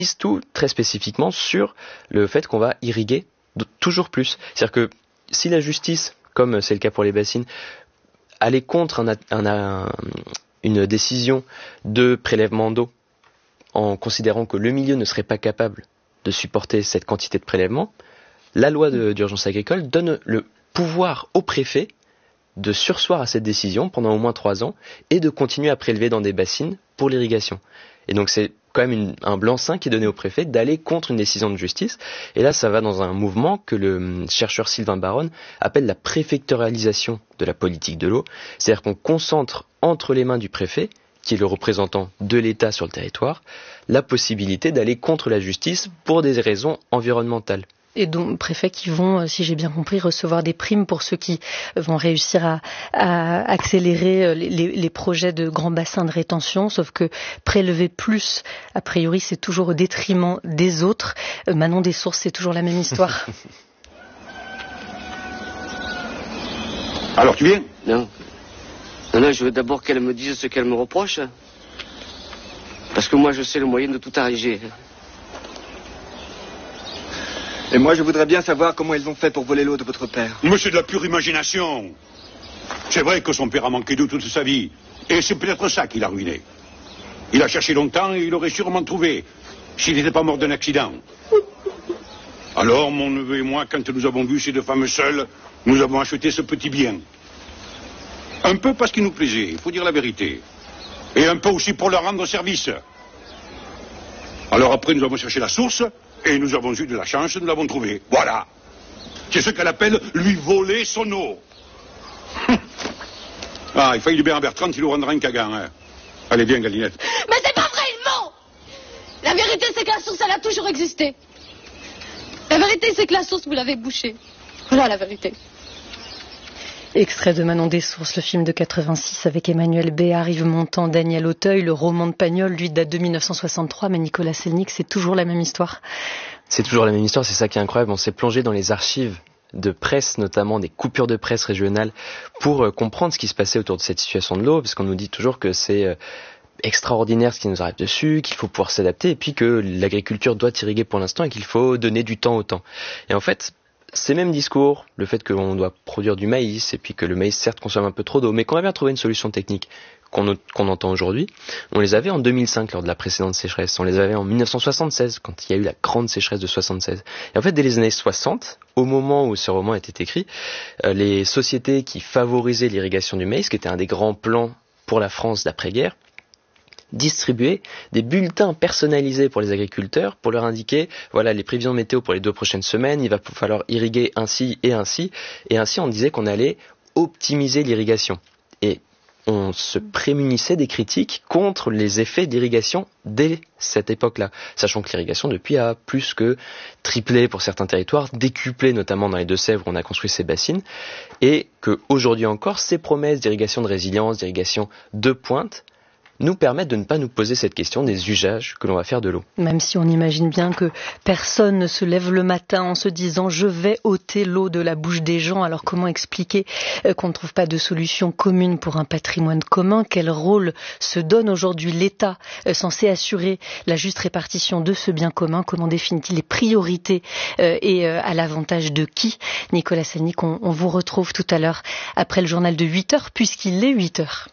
tout très spécifiquement sur le fait qu'on va irriguer toujours plus. C'est-à-dire que si la justice, comme c'est le cas pour les bassines, allait contre une décision de prélèvement d'eau en considérant que le milieu ne serait pas capable de supporter cette quantité de prélèvement, la loi d'urgence agricole donne le pouvoir au préfet de surseoir à cette décision pendant au moins 3 ans et de continuer à prélever dans des bassines pour l'irrigation. Et donc c'est quand même un blanc-seing qui est donné au préfet d'aller contre une décision de justice. Et là, ça va dans un mouvement que le chercheur Sylvain Baronne appelle la préfectoralisation de la politique de l'eau. C'est-à-dire qu'on concentre entre les mains du préfet, qui est le représentant de l'État sur le territoire, la possibilité d'aller contre la justice pour des raisons environnementales. Et donc, préfets qui vont, si j'ai bien compris, recevoir des primes pour ceux qui vont réussir à accélérer les projets de grands bassins de rétention, sauf que prélever plus, a priori, c'est toujours au détriment des autres. Manon Dessources, c'est toujours la même histoire. Alors, tu viens ? Non. Non, je veux d'abord qu'elle me dise ce qu'elle me reproche. Parce que moi, je sais le moyen de tout arranger. Et moi, je voudrais bien savoir comment ils ont fait pour voler l'eau de votre père. Mais c'est de la pure imagination. C'est vrai que son père a manqué d'eau toute sa vie. Et c'est peut-être ça qui l'a ruiné. Il a cherché longtemps et il aurait sûrement trouvé, s'il n'était pas mort d'un accident. Alors, mon neveu et moi, quand nous avons vu ces 2 femmes seules, nous avons acheté ce petit bien. Un peu parce qu'il nous plaisait, il faut dire la vérité. Et un peu aussi pour leur rendre service. Alors après, nous avons cherché la source, et nous avons eu de la chance, nous l'avons trouvée. Voilà. C'est ce qu'elle appelle lui voler son eau. Ah, il faille du bien à Bertrand, il nous rendra un cagan. Hein. Allez, viens, Galinette. Mais c'est pas vrai, il ment. La vérité, c'est que la source, elle a toujours existé. La vérité, c'est que la source, vous l'avez bouchée. Voilà la vérité. Extrait de Manon Dessources, le film de 86 avec Emmanuel Béard, Yves Montand, Daniel Auteuil. Le roman de Pagnol, lui, date de 1963, mais Nicolas Selnick, c'est toujours la même histoire. C'est toujours la même histoire, c'est ça qui est incroyable. On s'est plongé dans les archives de presse, notamment des coupures de presse régionales, pour comprendre ce qui se passait autour de cette situation de l'eau, parce qu'on nous dit toujours que c'est extraordinaire ce qui nous arrive dessus, qu'il faut pouvoir s'adapter, et puis que l'agriculture doit irriguer pour l'instant et qu'il faut donner du temps au temps. Et en fait, ces mêmes discours, le fait que l'on doit produire du maïs, et puis que le maïs certes consomme un peu trop d'eau, mais qu'on va bien trouver une solution technique qu'on entend aujourd'hui, on les avait en 2005 lors de la précédente sécheresse, on les avait en 1976 quand il y a eu la grande sécheresse de 76. Et en fait, dès les années 60, au moment où ce roman était écrit, les sociétés qui favorisaient l'irrigation du maïs, qui était un des grands plans pour la France d'après-guerre, distribuer des bulletins personnalisés pour les agriculteurs pour leur indiquer, voilà, les prévisions météo pour les 2 prochaines semaines, il va falloir irriguer ainsi et ainsi. Et ainsi, on disait qu'on allait optimiser l'irrigation. Et on se prémunissait des critiques contre les effets d'irrigation dès cette époque-là. Sachant que l'irrigation, depuis, a plus que triplé pour certains territoires, décuplé notamment dans les Deux-Sèvres où on a construit ces bassines. Et qu'aujourd'hui encore, ces promesses d'irrigation de résilience, d'irrigation de pointe, nous permettent de ne pas nous poser cette question des usages que l'on va faire de l'eau. Même si on imagine bien que personne ne se lève le matin en se disant « je vais ôter l'eau de la bouche des gens », alors comment expliquer qu'on ne trouve pas de solution commune pour un patrimoine commun? Quel rôle se donne aujourd'hui l'État censé assurer la juste répartition de ce bien commun? Comment définit-il les priorités et à l'avantage de qui? Nicolas Selnick, on vous retrouve tout à l'heure après le journal de 8h puisqu'il est 8h.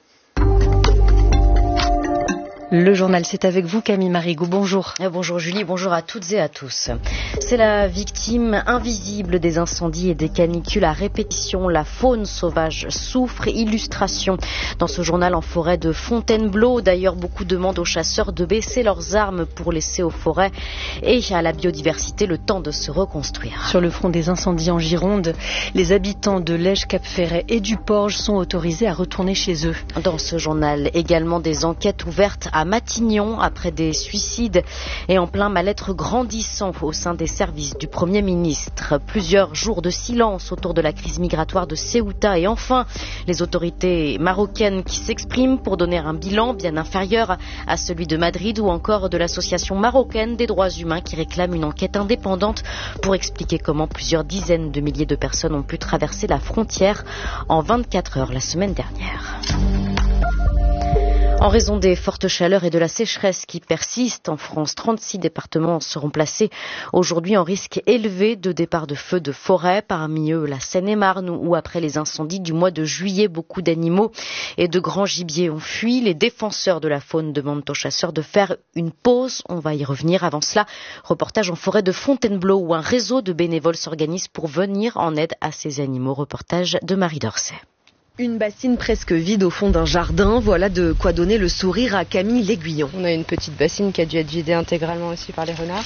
Le journal, c'est avec vous Camille Marigot, bonjour. Bonjour Julie, bonjour à toutes et à tous. C'est la victime invisible des incendies et des canicules à répétition. La faune sauvage souffre. Illustration dans ce journal en forêt de Fontainebleau. D'ailleurs, beaucoup demandent aux chasseurs de baisser leurs armes pour laisser aux forêts et à la biodiversité le temps de se reconstruire. Sur le front des incendies en Gironde, les habitants de Lège, Cap-Ferret et du Porge sont autorisés à retourner chez eux. Dans ce journal, également des enquêtes ouvertes à Matignon après des suicides et en plein mal-être grandissant au sein des services du Premier ministre. Plusieurs jours de silence autour de la crise migratoire de Ceuta et enfin les autorités marocaines qui s'expriment pour donner un bilan bien inférieur à celui de Madrid ou encore de l'association marocaine des droits humains qui réclame une enquête indépendante pour expliquer comment plusieurs dizaines de milliers de personnes ont pu traverser la frontière en 24 heures la semaine dernière. En raison des fortes chaleurs et de la sécheresse qui persistent en France, 36 départements seront placés aujourd'hui en risque élevé de départ de feux de forêt. Parmi eux, la Seine-et-Marne, où après les incendies du mois de juillet, beaucoup d'animaux et de grands gibiers ont fui. Les défenseurs de la faune demandent aux chasseurs de faire une pause. On va y revenir. Avant cela, reportage en forêt de Fontainebleau, où un réseau de bénévoles s'organise pour venir en aide à ces animaux. Reportage de Marie Dorset. Une bassine presque vide au fond d'un jardin, voilà de quoi donner le sourire à Camille L'Aiguillon. On a une petite bassine qui a dû être vidée intégralement aussi par les renards.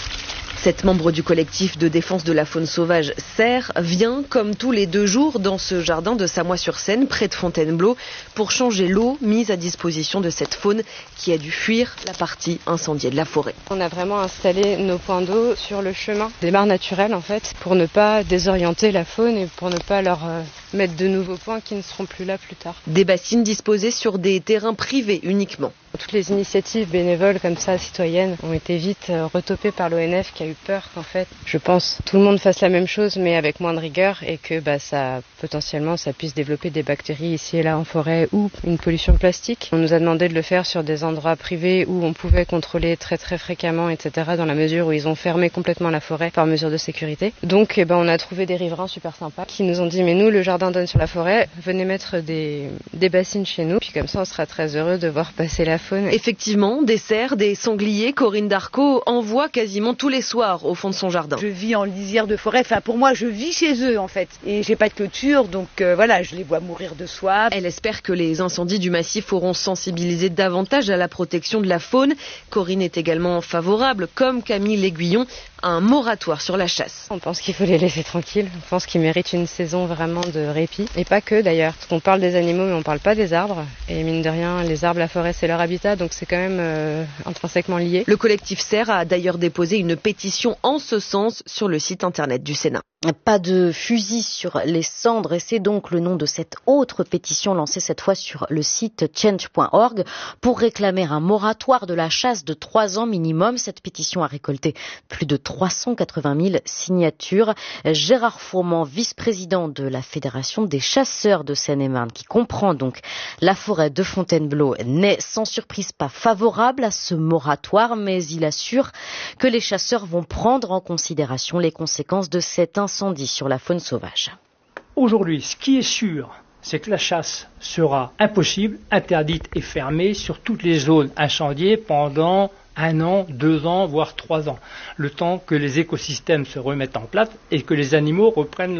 Cette membre du collectif de défense de la faune sauvage Serre vient, comme tous les 2 jours, dans ce jardin de Samois-sur-Seine, près de Fontainebleau, pour changer l'eau mise à disposition de cette faune qui a dû fuir la partie incendiée de la forêt. On a vraiment installé nos points d'eau sur le chemin des mares naturelles en fait, pour ne pas désorienter la faune et pour ne pas leur mettre de nouveaux points qui ne seront plus là plus tard. Des bassines disposées sur des terrains privés uniquement. Toutes les initiatives bénévoles comme ça, citoyennes, ont été vite retopées par l'ONF qui a eu peur qu'en fait, je pense, tout le monde fasse la même chose mais avec moins de rigueur et que ça potentiellement ça puisse développer des bactéries ici et là en forêt ou une pollution plastique. On nous a demandé de le faire sur des endroits privés où on pouvait contrôler très très fréquemment, etc. dans la mesure où ils ont fermé complètement la forêt par mesure de sécurité. Donc on a trouvé des riverains super sympas qui nous ont dit mais nous le jardin donne sur la forêt, venez mettre des bassines chez nous, puis comme ça on sera très heureux de voir passer la faune. Effectivement, des cerfs, des sangliers, Corinne Darcot en voit quasiment tous les soirs au fond de son jardin. Je vis en lisière de forêt, pour moi je vis chez eux en fait. Et j'ai pas de clôture, donc je les vois mourir de soif. Elle espère que les incendies du massif auront sensibilisé davantage à la protection de la faune. Corinne est également favorable, comme Camille L'Aiguillon, à un moratoire sur la chasse. On pense qu'il faut les laisser tranquilles, on pense qu'ils méritent une saison vraiment de répit. Et pas que d'ailleurs, parce qu'on parle des animaux mais on parle pas des arbres. Et mine de rien, les arbres, la forêt c'est leur habitat, donc c'est quand même intrinsèquement lié. Le collectif Serre a d'ailleurs déposé une pétition en ce sens sur le site internet du Sénat. Pas de fusil sur les cendres, et c'est donc le nom de cette autre pétition lancée cette fois sur le site change.org pour réclamer un moratoire de la chasse de 3 ans minimum. Cette pétition a récolté plus de 380 000 signatures. Gérard Fourmand, vice-président de la Fédération des chasseurs de Seine-et-Marne, qui comprend donc la forêt de Fontainebleau, n'est sans surprise pas favorable à ce moratoire, mais il assure que les chasseurs vont prendre en considération les conséquences de cet incendie sur la faune sauvage. Aujourd'hui, ce qui est sûr, c'est que la chasse sera impossible, interdite et fermée sur toutes les zones incendiées pendant 1 an, 2 ans, voire 3 ans. Le temps que les écosystèmes se remettent en place et que les animaux reprennent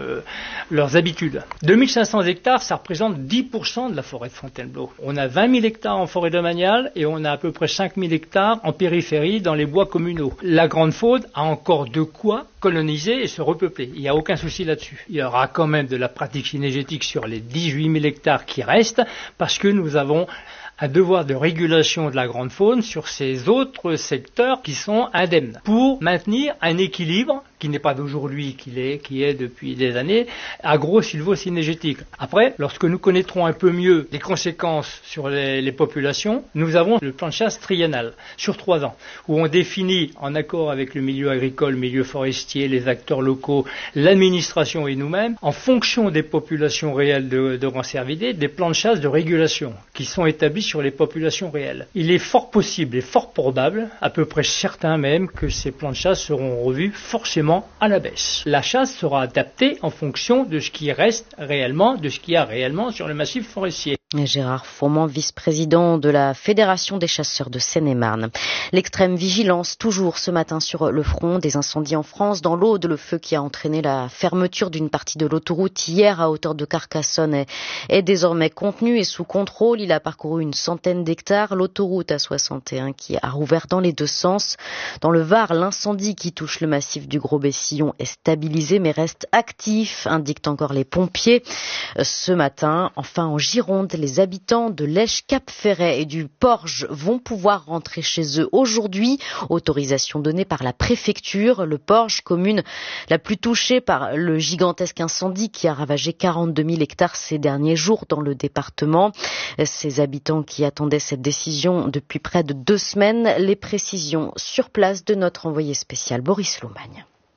leurs habitudes. 2500 hectares, ça représente 10% de la forêt de Fontainebleau. On a 20 000 hectares en forêt domaniale et on a à peu près 5 000 hectares en périphérie dans les bois communaux. La grande faune a encore de quoi coloniser et se repeupler. Il n'y a aucun souci là-dessus. Il y aura quand même de la pratique cynégétique sur les 18 000 hectares qui restent parce que nous avons un devoir de régulation de la grande faune sur ces autres secteurs qui sont indemnes pour maintenir un équilibre qui n'est pas d'aujourd'hui, qui est depuis des années, agro-sylvo-cynégétique. Après, lorsque nous connaîtrons un peu mieux les conséquences sur les populations, nous avons le plan de chasse triennal sur 3 ans, où on définit, en accord avec le milieu agricole, le milieu forestier, les acteurs locaux, l'administration et nous-mêmes, en fonction des populations réelles de rancervidés, des plans de chasse de régulation qui sont établis sur les populations réelles. Il est fort possible et fort probable, à peu près certain même, que ces plans de chasse seront revus forcément à la baisse. La chasse sera adaptée en fonction de ce qui reste réellement, de ce qu'il y a réellement sur le massif forestier. Gérard Fourmand, vice-président de la Fédération des chasseurs de Seine-et-Marne. L'extrême vigilance toujours ce matin sur le front des incendies en France. Dans l'Aude, le feu qui a entraîné la fermeture d'une partie de l'autoroute hier à hauteur de Carcassonne est désormais contenu et sous contrôle. Il a parcouru une centaine d'hectares. L'autoroute A61 qui a rouvert dans les 2 sens. Dans le Var, l'incendie qui touche le massif du Gros-Bessillon est stabilisé mais reste actif, indiquent encore les pompiers. Ce matin, enfin en Gironde, les habitants de l'Esch-Cap-Ferret et du Porge vont pouvoir rentrer chez eux aujourd'hui. Autorisation donnée par la préfecture. Le Porge, commune la plus touchée par le gigantesque incendie qui a ravagé 42 000 hectares ces derniers jours dans le département. Ces habitants qui attendaient cette décision depuis près de 2 semaines. Les précisions sur place de notre envoyé spécial Boris Lomagne.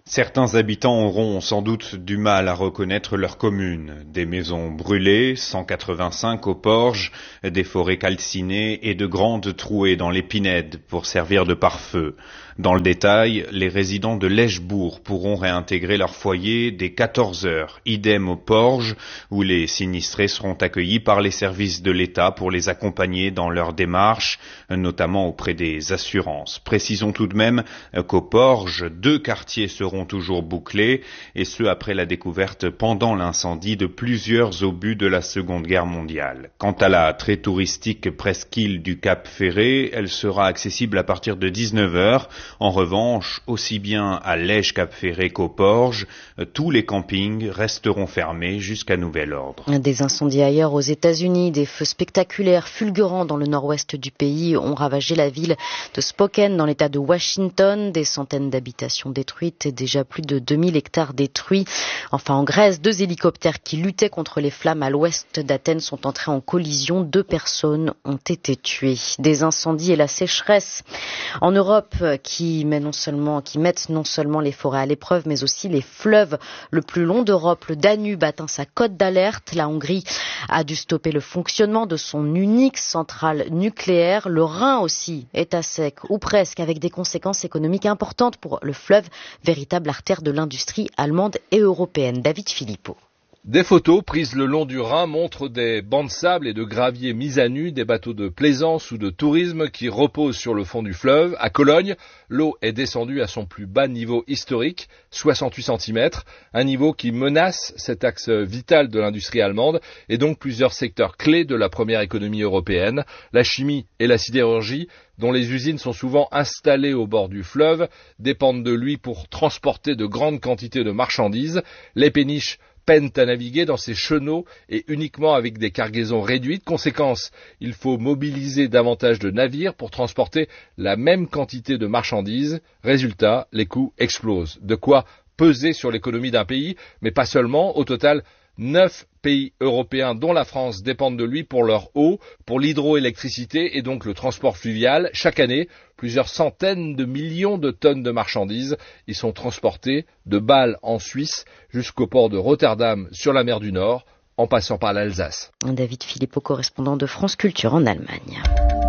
Certains habitants auront sans doute du mal à reconnaître leur commune. Des maisons brûlées, 185 au Porge, des forêts calcinées et de grandes trouées dans les pinèdes pour servir de pare-feu. Dans le détail, les résidents de Lèchebourg pourront réintégrer leur foyer dès 14 heures. Idem au Porge, où les sinistrés seront accueillis par les services de l'État pour les accompagner dans leurs démarches, notamment auprès des assurances. Précisons tout de même qu'au Porge, 2 quartiers seront toujours bouclés, et ce après la découverte pendant l'incendie de plusieurs obus de la Seconde Guerre mondiale. Quant à la très touristique presqu'île du Cap Ferré, elle sera accessible à partir de 19 heures. En revanche, aussi bien à Lège-Cap-Ferré qu'au Porge, tous les campings resteront fermés jusqu'à nouvel ordre. Des incendies ailleurs aux États-Unis, des feux spectaculaires fulgurants dans le nord-ouest du pays ont ravagé la ville de Spokane dans l'état de Washington. Des centaines d'habitations détruites et déjà plus de 2000 hectares détruits. Enfin, en Grèce, 2 hélicoptères qui luttaient contre les flammes à l'ouest d'Athènes sont entrés en collision. 2 personnes ont été tuées. Des incendies et la sécheresse en Europe qui mettent non seulement les forêts à l'épreuve, mais aussi les fleuves. Le plus long d'Europe, le Danube, atteint sa cote d'alerte. La Hongrie a dû stopper le fonctionnement de son unique centrale nucléaire. Le Rhin aussi est à sec, ou presque, avec des conséquences économiques importantes pour le fleuve, véritable artère de l'industrie allemande et européenne. David Philippot. Des photos prises le long du Rhin montrent des bancs de sable et de gravier mis à nu, des bateaux de plaisance ou de tourisme qui reposent sur le fond du fleuve. À Cologne, l'eau est descendue à son plus bas niveau historique, 68 cm, un niveau qui menace cet axe vital de l'industrie allemande et donc plusieurs secteurs clés de la première économie européenne, la chimie et la sidérurgie, dont les usines sont souvent installées au bord du fleuve, dépendent de lui pour transporter de grandes quantités de marchandises. Les péniches peinent à naviguer dans ces chenaux et uniquement avec des cargaisons réduites. Conséquence, il faut mobiliser davantage de navires pour transporter la même quantité de marchandises. Résultat, les coûts explosent. De quoi peser sur l'économie d'un pays, mais pas seulement. Au total, 9 pays européens, dont la France, dépendent de lui pour leur eau, pour l'hydroélectricité et donc le transport fluvial. Chaque année, plusieurs centaines de millions de tonnes de marchandises y sont transportées de Bâle en Suisse jusqu'au port de Rotterdam sur la mer du Nord, en passant par l'Alsace. David Philippot, correspondant de France Culture en Allemagne.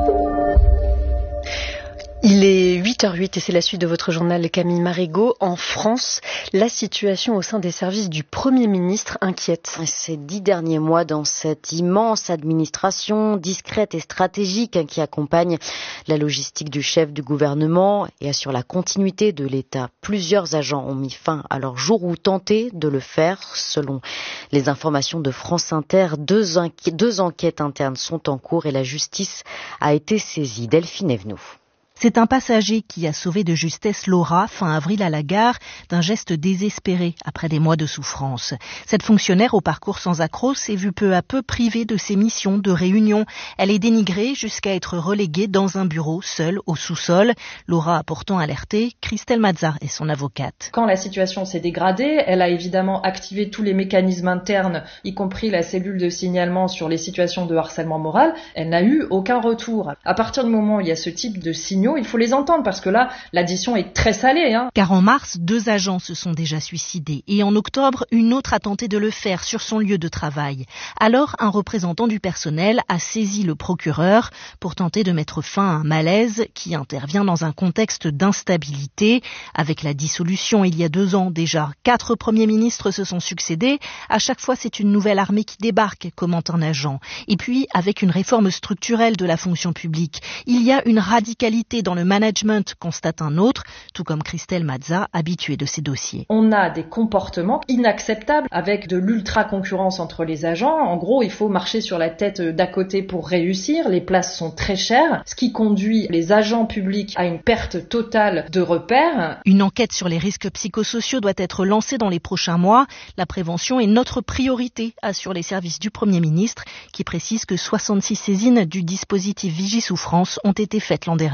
Il est 8h08 et c'est la suite de votre journal Camille Marigot. En France, la situation au sein des services du Premier ministre inquiète. Ces 10 derniers mois dans cette immense administration discrète et stratégique qui accompagne la logistique du chef du gouvernement et assure la continuité de l'État. Plusieurs agents ont mis fin à leur jour ou tenté de le faire. Selon les informations de France Inter, 2 enquêtes internes sont en cours et la justice a été saisie. Delphine Evenou. C'est un passager qui a sauvé de justesse Laura, fin avril à la gare, d'un geste désespéré après des mois de souffrance. Cette fonctionnaire au parcours sans accroc s'est vue peu à peu privée de ses missions de réunion. Elle est dénigrée jusqu'à être reléguée dans un bureau, seule, au sous-sol. Laura a pourtant alerté. Christelle Mazza est son avocate. Quand la situation s'est dégradée, elle a évidemment activé tous les mécanismes internes, y compris la cellule de signalement sur les situations de harcèlement moral. Elle n'a eu aucun retour. À partir du moment où il y a ce type de signaux, il faut les entendre parce que là, l'addition est très salée. Car en mars, 2 agents se sont déjà suicidés et en octobre, une autre a tenté de le faire sur son lieu de travail. Alors, un représentant du personnel a saisi le procureur pour tenter de mettre fin à un malaise qui intervient dans un contexte d'instabilité. Avec la dissolution il y a 2 ans déjà, 4 premiers ministres se sont succédés. À chaque fois, c'est une nouvelle armée qui débarque, commente un agent. Et puis, avec une réforme structurelle de la fonction publique, il y a une radicalité dans le management, constate un autre, tout comme Christelle Mazza, habituée de ces dossiers. On a des comportements inacceptables avec de l'ultra-concurrence entre les agents. En gros, il faut marcher sur la tête d'à côté pour réussir. Les places sont très chères, ce qui conduit les agents publics à une perte totale de repères. Une enquête sur les risques psychosociaux doit être lancée dans les prochains mois. La prévention est notre priorité, assure les services du Premier ministre, qui précise que 66 saisines du dispositif Vigie Souffrance ont été faites l'an dernier.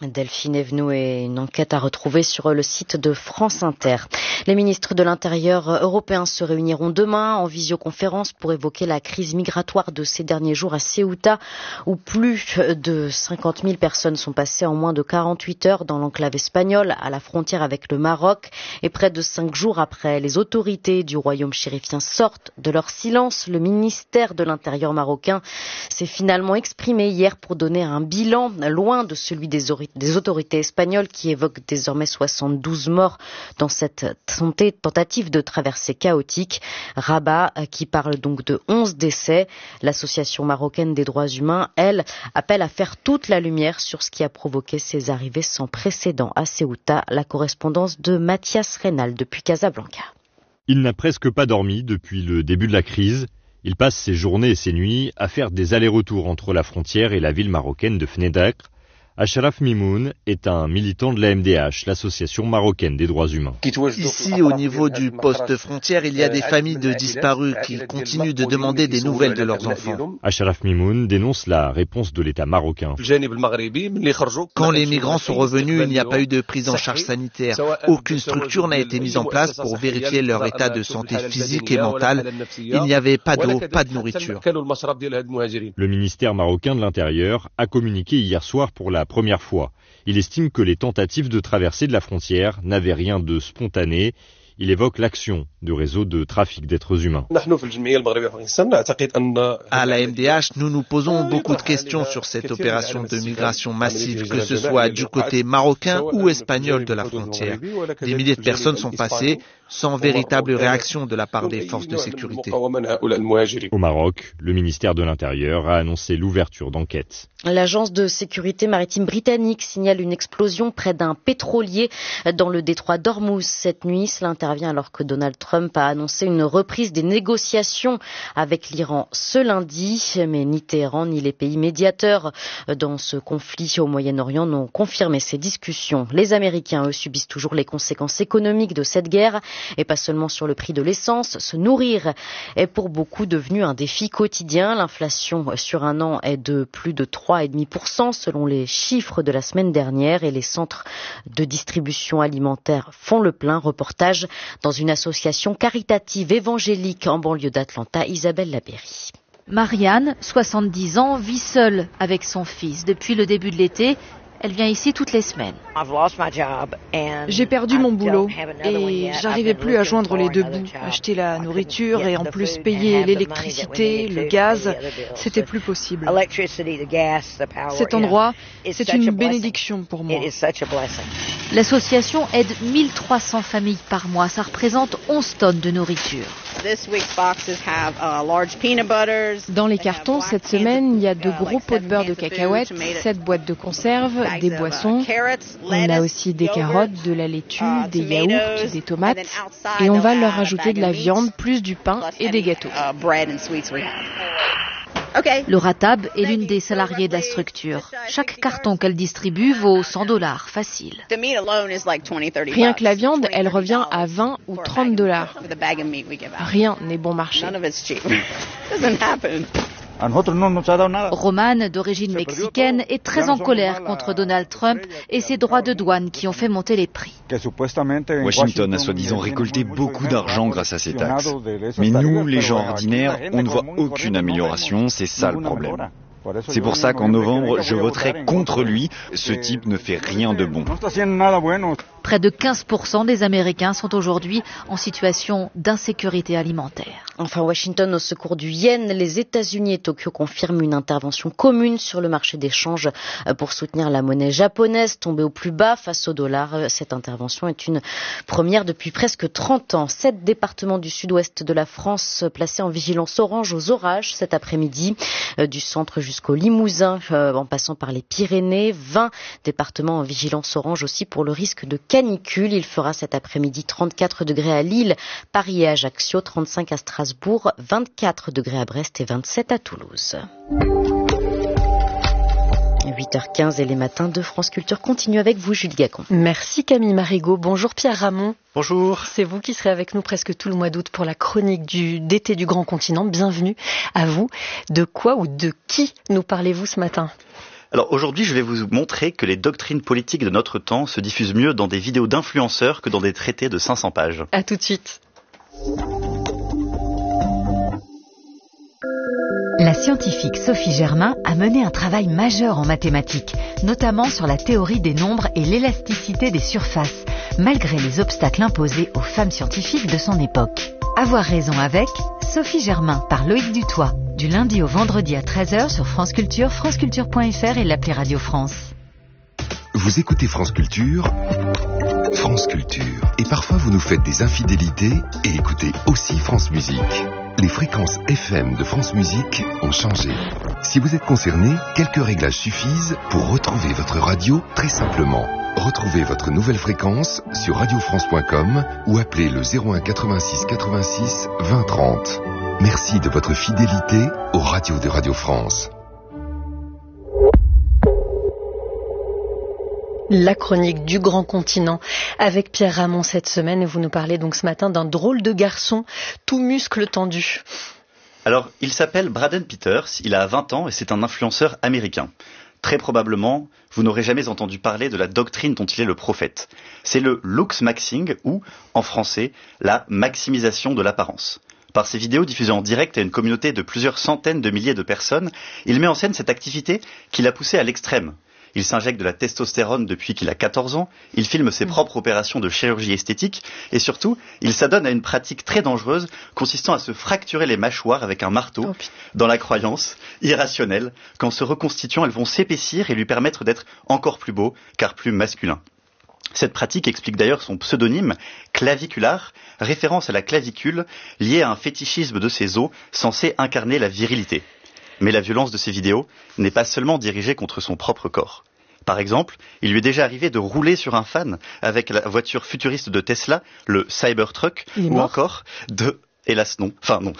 Delphine Evenou et une enquête à retrouver sur le site de France Inter. Les ministres de l'Intérieur européens se réuniront demain en visioconférence pour évoquer la crise migratoire de ces derniers jours à Ceuta, où plus de 50 000 personnes sont passées en moins de 48 heures dans l'enclave espagnole, à la frontière avec le Maroc. Et près de 5 jours après, les autorités du royaume chérifien sortent de leur silence. Le ministère de l'Intérieur marocain s'est finalement exprimé hier pour donner un bilan loin de celui des autorités espagnoles qui évoquent désormais 72 morts dans cette tentative de traversée chaotique. Rabat qui parle donc de 11 décès. L'association marocaine des droits humains, elle, appelle à faire toute la lumière sur ce qui a provoqué ces arrivées sans précédent à Ceuta. La correspondance de Mathias Reynal depuis Casablanca. Il n'a presque pas dormi depuis le début de la crise. Il passe ses journées et ses nuits à faire des allers-retours entre la frontière et la ville marocaine de Fnedaq. Achraf Mimoun est un militant de la MDH, l'association marocaine des droits humains. Ici, au niveau du poste frontière, il y a des familles de disparus qui continuent de demander des nouvelles de leurs enfants. Achraf Mimoun dénonce la réponse de l'État marocain. Quand les migrants sont revenus, il n'y a pas eu de prise en charge sanitaire. Aucune structure n'a été mise en place pour vérifier leur état de santé physique et mentale. Il n'y avait pas d'eau, pas de nourriture. Le ministère marocain de l'Intérieur a communiqué hier soir pour la première fois. Il estime que les tentatives de traversée de la frontière n'avaient rien de spontané. Il évoque l'action de réseaux de trafic d'êtres humains. À la MDH, nous nous posons beaucoup de questions sur cette opération de migration massive, que ce soit du côté marocain ou espagnol de la frontière. Des milliers de personnes sont passées sans véritable réaction de la part des forces de sécurité. Au Maroc, le ministère de l'Intérieur a annoncé l'ouverture d'enquêtes. L'agence de sécurité maritime britannique signale une explosion près d'un pétrolier dans le détroit d'Ormuz cette nuit. Cela intervient alors que Donald Trump a annoncé une reprise des négociations avec l'Iran ce lundi. Mais ni Téhéran ni les pays médiateurs dans ce conflit au Moyen-Orient n'ont confirmé ces discussions. Les Américains, eux, subissent toujours les conséquences économiques de cette guerre et pas seulement sur le prix de l'essence. Se nourrir est pour beaucoup devenu un défi quotidien. L'inflation sur un an est de plus de 3,5% selon les chiffres de la semaine dernière et les centres de distribution alimentaire font le plein. Reportage dans une association caritative évangélique en banlieue d'Atlanta. Isabelle Labéry. Marianne, 70 ans, vit seule avec son fils. Depuis le début de l'été, elle vient ici toutes les semaines. J'ai perdu mon boulot et j'arrivais plus à joindre les deux bouts. Acheter la nourriture et en plus payer l'électricité, le gaz, c'était plus possible. Cet endroit, c'est une bénédiction pour moi. L'association aide 1300 familles par mois. Ça représente 11 tonnes de nourriture. Dans les cartons, cette semaine, il y a de gros pots de beurre de cacahuètes, 7 boîtes de conserve, des boissons. On a aussi des carottes, de la laitue, des yaourts, des tomates. Et on va leur ajouter de la viande, plus du pain et des gâteaux. Laura Tab est l'une des salariées de la structure. Chaque carton qu'elle distribue vaut $100, facile. Rien que la viande, elle revient à 20 ou $30. Rien n'est bon marché. Romane, d'origine mexicaine, est très en colère contre Donald Trump et ses droits de douane qui ont fait monter les prix. Washington a soi-disant récolté beaucoup d'argent grâce à ces taxes. Mais nous, les gens ordinaires, on ne voit aucune amélioration, c'est ça le problème. C'est pour ça qu'en novembre, je voterai contre lui. Ce type ne fait rien de bon. Près de 15% des Américains sont aujourd'hui en situation d'insécurité alimentaire. Enfin, Washington au secours du yen. Les États-Unis et Tokyo confirment une intervention commune sur le marché des changes pour soutenir la monnaie japonaise tombée au plus bas face au dollar. Cette intervention est une première depuis presque 30 ans. 7 départements du sud-ouest de la France placés en vigilance orange aux orages cet après-midi, du centre jusqu'au Limousin, en passant par les Pyrénées. 20 départements en vigilance orange aussi pour le risque de canicule. Il fera cet après-midi 34 degrés à Lille, Paris et Ajaccio, 35 à Strasbourg, 24 degrés à Brest et 27 à Toulouse. 8h15 et les matins de France Culture continuent avec vous, Julie Gacon. Merci Camille Marigot. Bonjour Pierre Ramon. Bonjour. C'est vous qui serez avec nous presque tout le mois d'août pour la chronique d'été du Grand Continent. Bienvenue à vous. De quoi ou de qui nous parlez-vous ce matin ? Alors aujourd'hui, je vais vous montrer que les doctrines politiques de notre temps se diffusent mieux dans des vidéos d'influenceurs que dans des traités de 500 pages. À tout de suite. La scientifique Sophie Germain a mené un travail majeur en mathématiques, notamment sur la théorie des nombres et l'élasticité des surfaces, malgré les obstacles imposés aux femmes scientifiques de son époque. Avoir raison avec Sophie Germain par Loïc Dutoit, du lundi au vendredi à 13h sur France Culture, franceculture.fr et l'appli Radio France. Vous écoutez France Culture, France Culture. Et parfois vous nous faites des infidélités et écoutez aussi France Musique. Les fréquences FM de France Musique ont changé. Si vous êtes concerné, quelques réglages suffisent pour retrouver votre radio très simplement. Retrouvez votre nouvelle fréquence sur radiofrance.com ou appelez le 01 86 86 20 30. Merci de votre fidélité aux radios de Radio France. La chronique du grand continent avec Pierre Ramon cette semaine, et vous nous parlez donc ce matin d'un drôle de garçon tout muscle tendu. Alors, il s'appelle Braden Peters, il a 20 ans et c'est un influenceur américain. Très probablement, vous n'aurez jamais entendu parler de la doctrine dont il est le prophète. C'est le looks maxing ou, en français, la maximisation de l'apparence. Par ses vidéos diffusées en direct à une communauté de plusieurs centaines de milliers de personnes, il met en scène cette activité qui l'a poussé à l'extrême. Il s'injecte de la testostérone depuis qu'il a 14 ans, il filme ses propres opérations de chirurgie esthétique et surtout, il s'adonne à une pratique très dangereuse consistant à se fracturer les mâchoires avec un marteau dans la croyance irrationnelle qu'en se reconstituant, elles vont s'épaissir et lui permettre d'être encore plus beau car plus masculin. Cette pratique explique d'ailleurs son pseudonyme claviculaire, référence à la clavicule liée à un fétichisme de ses os censé incarner la virilité. Mais la violence de ces vidéos n'est pas seulement dirigée contre son propre corps. Par exemple, il lui est déjà arrivé de rouler sur un fan avec la voiture futuriste de Tesla, le Cybertruck, ou encore de... Hélas non,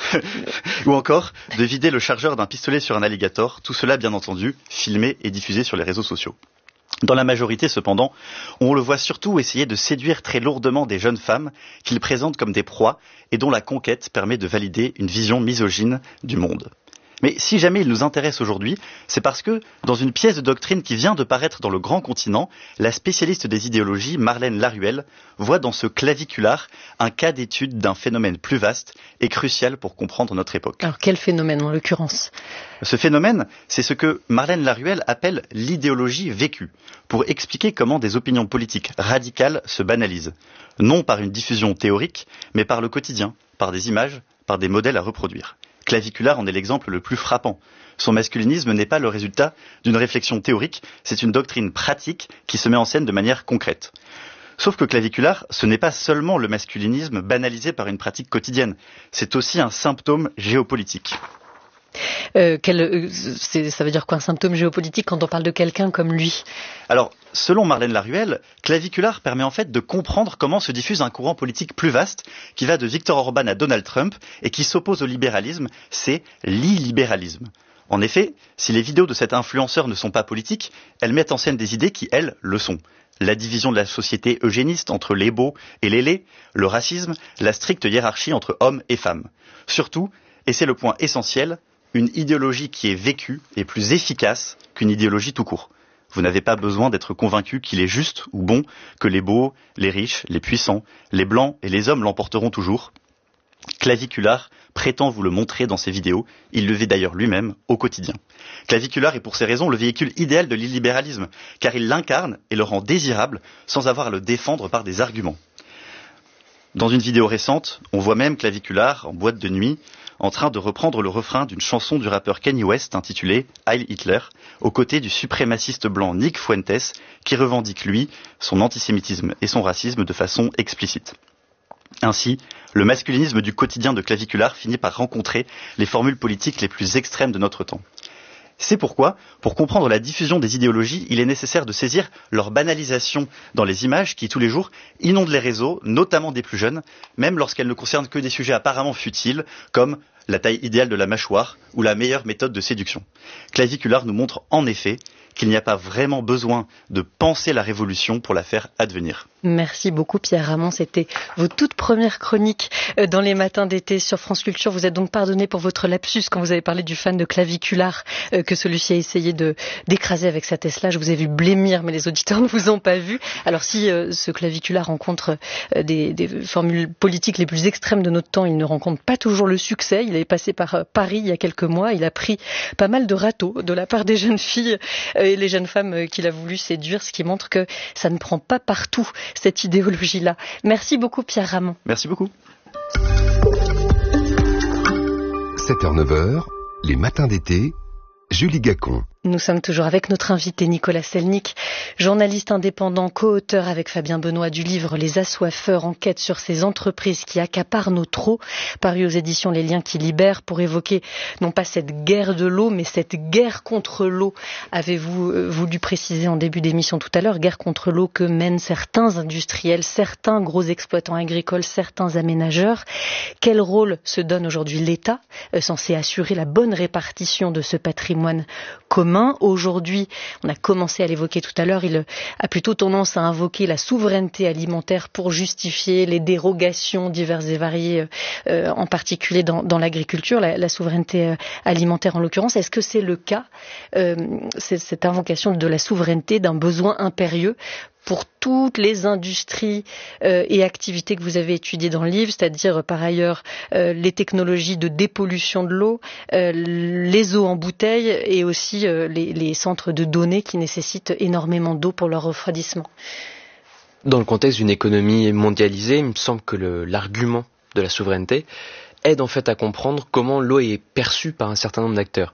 ou encore de vider le chargeur d'un pistolet sur un alligator, tout cela bien entendu, filmé et diffusé sur les réseaux sociaux. Dans la majorité, cependant, on le voit surtout essayer de séduire très lourdement des jeunes femmes qu'il présente comme des proies et dont la conquête permet de valider une vision misogyne du monde. Mais si jamais il nous intéresse aujourd'hui, c'est parce que, dans une pièce de doctrine qui vient de paraître dans le grand continent, la spécialiste des idéologies, Marlène Laruelle, voit dans ce claviculaire un cas d'étude d'un phénomène plus vaste et crucial pour comprendre notre époque. Alors quel phénomène en l'occurrence ? Ce phénomène, c'est ce que Marlène Laruelle appelle l'idéologie vécue, pour expliquer comment des opinions politiques radicales se banalisent, non par une diffusion théorique, mais par le quotidien, par des images, par des modèles à reproduire. Claviculaire en est l'exemple le plus frappant. Son masculinisme n'est pas le résultat d'une réflexion théorique, c'est une doctrine pratique qui se met en scène de manière concrète. Sauf que claviculaire, ce n'est pas seulement le masculinisme banalisé par une pratique quotidienne, c'est aussi un symptôme géopolitique. Ça veut dire quoi un symptôme géopolitique quand on parle de quelqu'un comme lui ? Alors, selon Marlène Laruelle, claviculaire permet en fait de comprendre comment se diffuse un courant politique plus vaste qui va de Viktor Orban à Donald Trump et qui s'oppose au libéralisme, c'est l'illibéralisme. En effet, si les vidéos de cet influenceur ne sont pas politiques, elles mettent en scène des idées qui, elles, le sont. La division de la société eugéniste entre les beaux et les laids, le racisme, la stricte hiérarchie entre hommes et femmes. Surtout, et c'est le point essentiel, une idéologie qui est vécue est plus efficace qu'une idéologie tout court. Vous n'avez pas besoin d'être convaincu qu'il est juste ou bon que les beaux, les riches, les puissants, les blancs et les hommes l'emporteront toujours. Claviculaire prétend vous le montrer dans ses vidéos, il le vit d'ailleurs lui-même au quotidien. Claviculaire est pour ces raisons le véhicule idéal de l'illibéralisme, car il l'incarne et le rend désirable sans avoir à le défendre par des arguments. Dans une vidéo récente, on voit même Claviculaire en boîte de nuit, en train de reprendre le refrain d'une chanson du rappeur Kanye West intitulée Heil Hitler, aux côtés du suprémaciste blanc Nick Fuentes, qui revendique lui son antisémitisme et son racisme de façon explicite. Ainsi, le masculinisme du quotidien de Claviculaire finit par rencontrer les formules politiques les plus extrêmes de notre temps. C'est pourquoi, pour comprendre la diffusion des idéologies, il est nécessaire de saisir leur banalisation dans les images qui, tous les jours, inondent les réseaux, notamment des plus jeunes, même lorsqu'elles ne concernent que des sujets apparemment futiles, comme la taille idéale de la mâchoire ou la meilleure méthode de séduction. Claviculaire nous montre en effet qu'il n'y a pas vraiment besoin de penser la révolution pour la faire advenir. Merci beaucoup Pierre Ramon, c'était vos toutes premières chroniques dans les matins d'été sur France Culture. Vous êtes donc pardonné pour votre lapsus quand vous avez parlé du fan de Claviculaire que celui-ci a essayé d'écraser avec sa Tesla. Je vous ai vu blêmir mais les auditeurs ne vous ont pas vu. Alors si ce Claviculaire rencontre des formules politiques les plus extrêmes de notre temps, il ne rencontre pas toujours le succès. Il est passé par Paris il y a quelques mois, il a pris pas mal de râteaux de la part des jeunes filles et les jeunes femmes qu'il a voulu séduire, ce qui montre que ça ne prend pas partout cette idéologie-là. Merci beaucoup Pierre Ramon. Merci beaucoup. 7h-9h, les matins d'été, Julie Gacon. Nous sommes toujours avec notre invité Nicolas Selnick, journaliste indépendant, co-auteur avec Fabien Benoît du livre Les Assoiffeurs, enquête sur ces entreprises qui accaparent nos trous, paru aux éditions Les Liens qui libèrent, pour évoquer non pas cette guerre de l'eau, mais cette guerre contre l'eau. Avez-vous voulu préciser en début d'émission tout à l'heure, guerre contre l'eau que mènent certains industriels, certains gros exploitants agricoles, certains aménageurs. Quel rôle se donne aujourd'hui l'État, censé assurer la bonne répartition de ce patrimoine commun? Aujourd'hui, on a commencé à l'évoquer tout à l'heure, il a plutôt tendance à invoquer la souveraineté alimentaire pour justifier les dérogations diverses et variées, en particulier dans l'agriculture, la souveraineté alimentaire en l'occurrence. Est-ce que c'est le cas, cette invocation de la souveraineté, d'un besoin impérieux pour toutes les industries et activités que vous avez étudiées dans le livre, c'est-à-dire par ailleurs les technologies de dépollution de l'eau, les eaux en bouteille et aussi les centres de données qui nécessitent énormément d'eau pour leur refroidissement? Dans le contexte d'une économie mondialisée, il me semble que l'argument de la souveraineté aide en fait à comprendre comment l'eau est perçue par un certain nombre d'acteurs.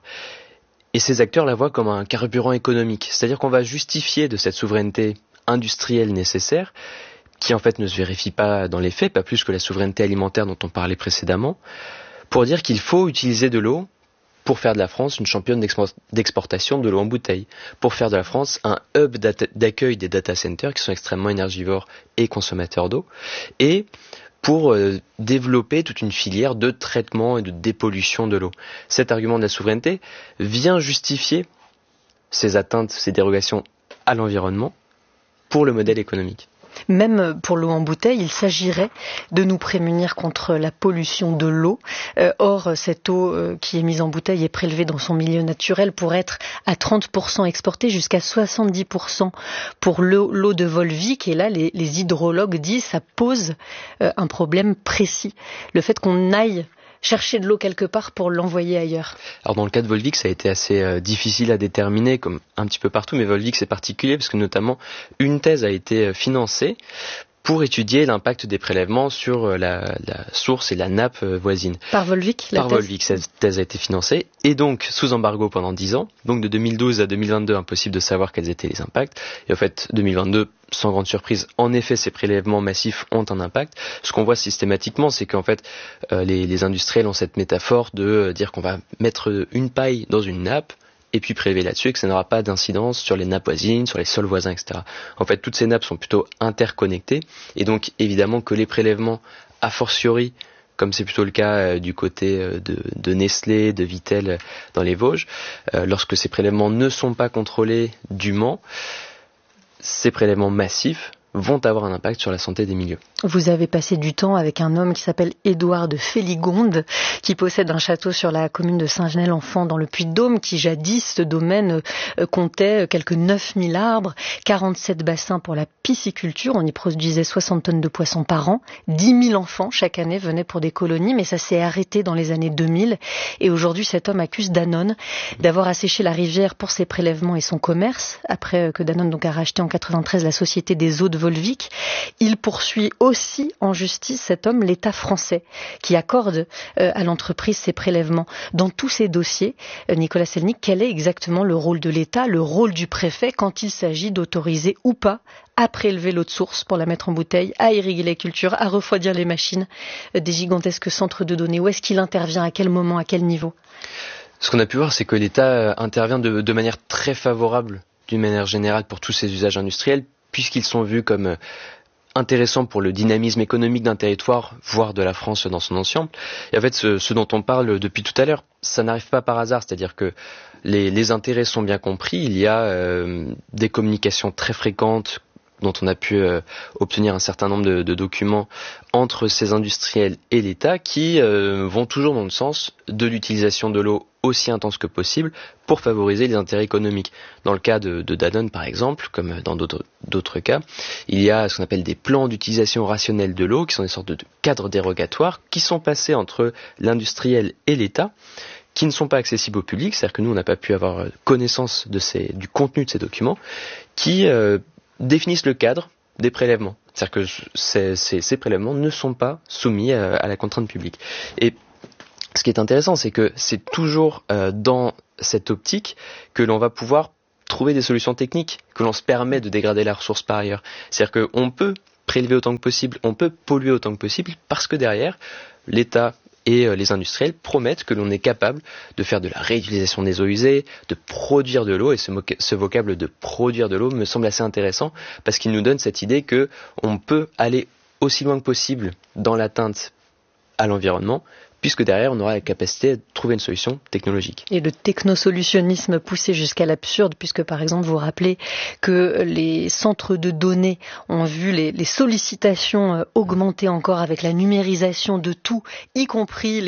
Et ces acteurs la voient comme un carburant économique, c'est-à-dire qu'on va justifier de cette souveraineté industrielle nécessaire, qui en fait ne se vérifie pas dans les faits, pas plus que la souveraineté alimentaire dont on parlait précédemment, pour dire qu'il faut utiliser de l'eau pour faire de la France une championne d'exportation de l'eau en bouteille, pour faire de la France un hub d'accueil des data centers qui sont extrêmement énergivores et consommateurs d'eau, et pour développer toute une filière de traitement et de dépollution de l'eau. Cet argument de la souveraineté vient justifier ces atteintes, ces dérogations à l'environnement pour le modèle économique. Même pour l'eau en bouteille, il s'agirait de nous prémunir contre la pollution de l'eau. Or, cette eau qui est mise en bouteille et prélevée dans son milieu naturel pourrait être à 30% exportée, jusqu'à 70% pour l'eau de Volvic. Et là, les hydrologues disent que ça pose un problème précis. Le fait qu'on aille chercher de l'eau quelque part pour l'envoyer ailleurs. Alors dans le cas de Volvic, ça a été assez difficile à déterminer, comme un petit peu partout, mais Volvic c'est particulier parce que notamment une thèse a été financée pour étudier l'impact des prélèvements sur la source et la nappe voisine. Par Volvic, Par Volvic, cette thèse a été financée, et donc sous embargo pendant 10 ans, donc de 2012 à 2022, impossible de savoir quels étaient les impacts, et en fait 2022, sans grande surprise, en effet ces prélèvements massifs ont un impact. Ce qu'on voit systématiquement, c'est qu'en fait les industriels ont cette métaphore de dire qu'on va mettre une paille dans une nappe, et puis prélever là-dessus et que ça n'aura pas d'incidence sur les nappes voisines, sur les sols voisins, etc. En fait, toutes ces nappes sont plutôt interconnectées, et donc évidemment que les prélèvements, a fortiori, comme c'est plutôt le cas du côté de Nestlé, de Vittel dans les Vosges, lorsque ces prélèvements ne sont pas contrôlés dûment, ces prélèvements massifs vont avoir un impact sur la santé des milieux. Vous avez passé du temps avec un homme qui s'appelle Édouard de Féligonde, qui possède un château sur la commune de Saint-Genès-l'Enfant dans le Puy-de-Dôme, qui jadis, ce domaine comptait quelques 9000 arbres, 47 bassins pour la pisciculture, on y produisait 60 tonnes de poissons par an, 10 000 enfants chaque année venaient pour des colonies, mais ça s'est arrêté dans les années 2000, et aujourd'hui cet homme accuse Danone d'avoir asséché la rivière pour ses prélèvements et son commerce, après que Danone donc a racheté en 93 la société des eaux de Volvic. Il poursuit aussi en justice, cet homme, l'État français, qui accorde à l'entreprise ses prélèvements. Dans tous ces dossiers, Nicolas Selnick, quel est exactement le rôle de l'État, le rôle du préfet quand il s'agit d'autoriser ou pas à prélever l'eau de source pour la mettre en bouteille, à irriguer les cultures, à refroidir les machines des gigantesques centres de données? Où est-ce qu'il intervient? À quel moment? À quel niveau? Ce qu'on a pu voir, c'est que l'État intervient de manière très favorable, d'une manière générale, pour tous ces usages industriels, puisqu'ils sont vus comme intéressant pour le dynamisme économique d'un territoire, voire de la France dans son ensemble. Et en fait, ce dont on parle depuis tout à l'heure, ça n'arrive pas par hasard, c'est-à-dire que les intérêts sont bien compris, il y a des communications très fréquentes dont on a pu obtenir un certain nombre de documents entre ces industriels et l'État qui vont toujours dans le sens de l'utilisation de l'eau aussi intense que possible pour favoriser les intérêts économiques. Dans le cas de Danone par exemple, comme dans d'autres cas, il y a ce qu'on appelle des plans d'utilisation rationnelle de l'eau qui sont des sortes de cadres dérogatoires qui sont passés entre l'industriel et l'État, qui ne sont pas accessibles au public, c'est-à-dire que nous on n'a pas pu avoir connaissance du contenu de ces documents, qui définissent le cadre des prélèvements. C'est-à-dire que ces prélèvements ne sont pas soumis à la contrainte publique. Et ce qui est intéressant, c'est que c'est toujours dans cette optique que l'on va pouvoir trouver des solutions techniques, que l'on se permet de dégrader la ressource par ailleurs. C'est-à-dire qu'on peut prélever autant que possible, on peut polluer autant que possible, parce que derrière, l'État et les industriels promettent que l'on est capable de faire de la réutilisation des eaux usées, de produire de l'eau, et ce vocable de produire de l'eau me semble assez intéressant parce qu'il nous donne cette idée que on peut aller aussi loin que possible dans l'atteinte à l'environnement, puisque derrière on aura la capacité de trouver une solution technologique. Et le technosolutionnisme poussé jusqu'à l'absurde, puisque par exemple vous rappelez que les centres de données ont vu les sollicitations augmenter encore avec la numérisation de tout, y compris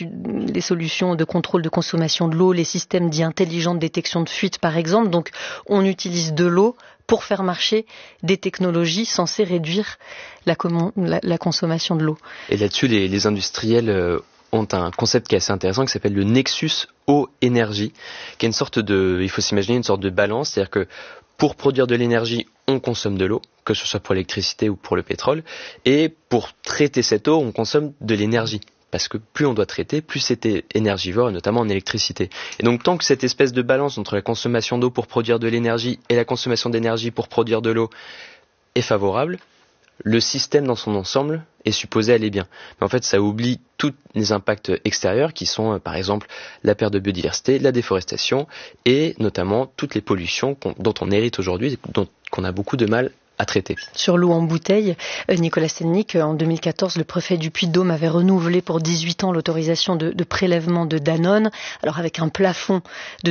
les solutions de contrôle de consommation de l'eau, les systèmes dits intelligents de détection de fuite par exemple. Donc on utilise de l'eau pour faire marcher des technologies censées réduire la consommation de l'eau. Et là-dessus, les industriels ont un concept qui est assez intéressant qui s'appelle le nexus eau-énergie, qui est une sorte il faut s'imaginer une sorte de balance, c'est-à-dire que pour produire de l'énergie, on consomme de l'eau, que ce soit pour l'électricité ou pour le pétrole, et pour traiter cette eau, on consomme de l'énergie. Parce que plus on doit traiter, plus c'est énergivore, et notamment en électricité. Et donc tant que cette espèce de balance entre la consommation d'eau pour produire de l'énergie et la consommation d'énergie pour produire de l'eau est favorable, le système dans son ensemble est supposé aller bien. Mais en fait, ça oublie tous les impacts extérieurs qui sont, par exemple, la perte de biodiversité, la déforestation et notamment toutes les pollutions dont on hérite aujourd'hui, qu'on a beaucoup de mal à traiter. Sur l'eau en bouteille, Nicolas Selnick, en 2014, le préfet du Puy-de-Dôme avait renouvelé pour 18 ans l'autorisation de prélèvement de Danone, alors avec un plafond de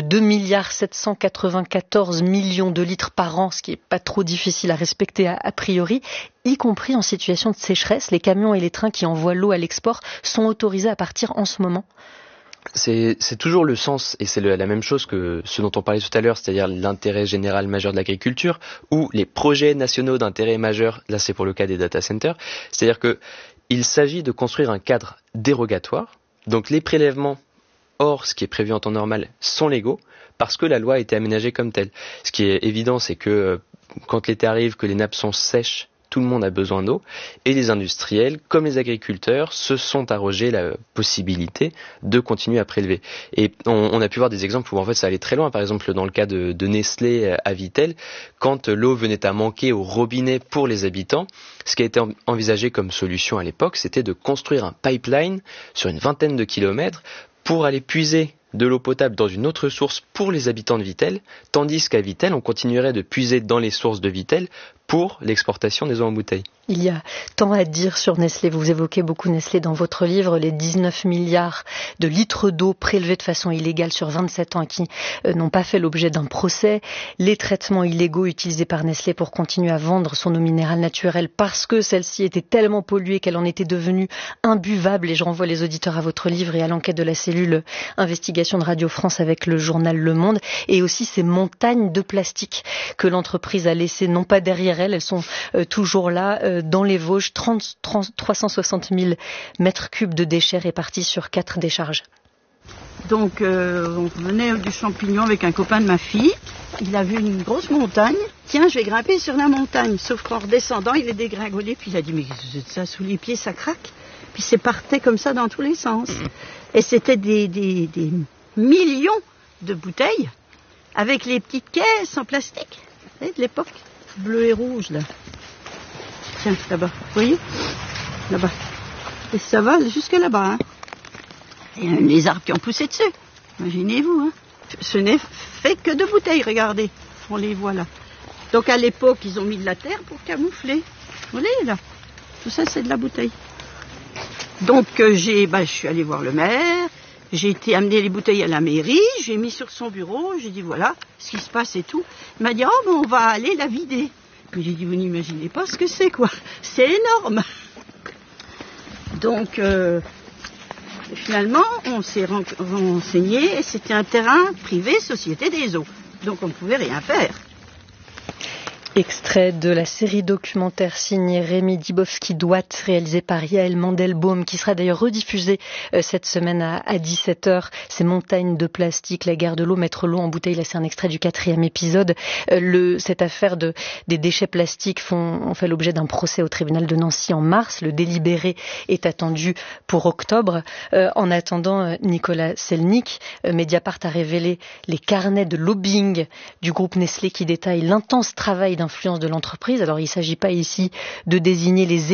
2,794 milliards de litres par an, ce qui n'est pas trop difficile à respecter a priori, y compris en situation de sécheresse. Les camions et les trains qui envoient l'eau à l'export sont autorisés à partir en ce moment. C'est toujours le sens, et c'est la même chose que ce dont on parlait tout à l'heure, c'est-à-dire l'intérêt général majeur de l'agriculture, ou les projets nationaux d'intérêt majeur, là c'est pour le cas des data centers, c'est-à-dire qu'il s'agit de construire un cadre dérogatoire, donc les prélèvements hors ce qui est prévu en temps normal sont légaux, parce que la loi a été aménagée comme telle. Ce qui est évident, c'est que quand l'été arrive, que les nappes sont sèches, tout le monde a besoin d'eau, et les industriels, comme les agriculteurs, se sont arrogés la possibilité de continuer à prélever. Et on a pu voir des exemples où en fait ça allait très loin. Par exemple, dans le cas de Nestlé à Vittel, quand l'eau venait à manquer au robinet pour les habitants, ce qui a été envisagé comme solution à l'époque, c'était de construire un pipeline sur une vingtaine de kilomètres pour aller puiser de l'eau potable dans une autre source pour les habitants de Vittel, tandis qu'à Vittel, on continuerait de puiser dans les sources de Vittel pour l'exportation des eaux en bouteille. Il y a tant à dire sur Nestlé. Vous évoquez beaucoup Nestlé dans votre livre, les 19 milliards de litres d'eau prélevés de façon illégale sur 27 ans qui n'ont pas fait l'objet d'un procès, les traitements illégaux utilisés par Nestlé pour continuer à vendre son eau minérale naturelle parce que celle-ci était tellement polluée qu'elle en était devenue imbuvable. Et je renvoie les auditeurs à votre livre et à l'enquête de la cellule investigation de Radio France avec le journal Le Monde, et aussi ces montagnes de plastique que l'entreprise a laissées non pas derrière elles sont toujours là dans les Vosges, 360 000 mètres cubes de déchets répartis sur 4 décharges. Donc on venait du Champignon avec un copain de ma fille, il a vu une grosse montagne, tiens je vais grimper sur la montagne, sauf qu'en redescendant il est dégringolé, puis il a dit mais ça sous les pieds ça craque, puis c'est partait comme ça dans tous les sens. Et c'était des millions de bouteilles avec les petites caisses en plastique de l'époque, bleu et rouge là. Tiens, là-bas, vous voyez? Là-bas. Et ça va jusque là-bas. Hein. Il y a les arbres qui ont poussé dessus. Imaginez-vous. Hein. Ce n'est fait que de bouteilles, regardez. On les voit là. Donc à l'époque, ils ont mis de la terre pour camoufler. Vous voyez là, tout ça c'est de la bouteille. Donc je suis allée voir le maire, j'ai été amener les bouteilles à la mairie, j'ai mis sur son bureau, j'ai dit voilà ce qui se passe et tout. Il m'a dit on va aller la vider. Mais j'ai dit vous n'imaginez pas ce que c'est quoi, c'est énorme. Donc finalement on s'est renseigné et c'était un terrain privé Société des Eaux, donc on ne pouvait rien faire. Extrait de la série documentaire signée Rémi Dibowski-Douat, réalisée par Yael Mandelbaum, qui sera d'ailleurs rediffusée cette semaine à 17h. Ces montagnes de plastique, la guerre de l'eau, mettre l'eau en bouteille, là c'est un extrait du 4e épisode. Cette affaire des déchets plastiques ont fait l'objet d'un procès au tribunal de Nancy en mars. Le délibéré est attendu pour octobre. En attendant, Nicolas Selnick, Mediapart a révélé les carnets de lobbying du groupe Nestlé qui détaillent l'intense travail d'influence de l'entreprise. Alors il ne s'agit pas ici de désigner les